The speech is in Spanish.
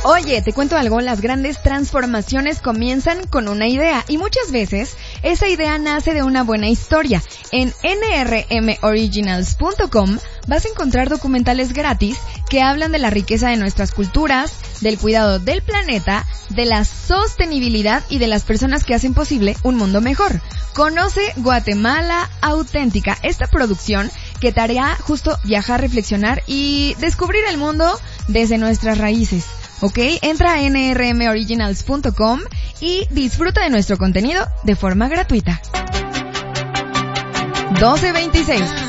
Oye, te cuento algo, las grandes transformaciones comienzan con una idea y muchas veces esa idea nace de una buena historia. En nrmoriginals.com vas a encontrar documentales gratis que hablan de la riqueza de nuestras culturas, del cuidado del planeta, de la sostenibilidad y de las personas que hacen posible un mundo mejor. Conoce Guatemala Auténtica, esta producción que te hará justo viajar, reflexionar y descubrir el mundo desde nuestras raíces. ¿Ok? Entra a nrmoriginals.com y disfruta de nuestro contenido de forma gratuita. 12:26